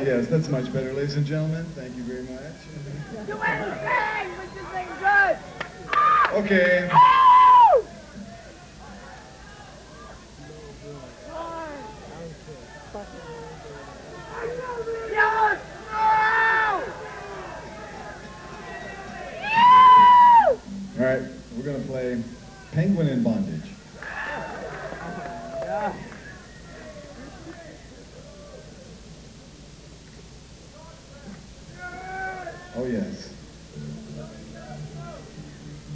Yes, that's much better, ladies and gentlemen. Thank you very much. You anything, but this ain't good. Okay. Yes! All right, we're going to play Penguin in Bondage.